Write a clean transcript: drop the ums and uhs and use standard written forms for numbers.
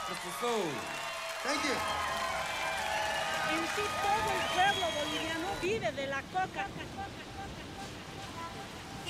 Mr. Soul. Thank you. En sí todo el pueblo boliviano vive de la coca.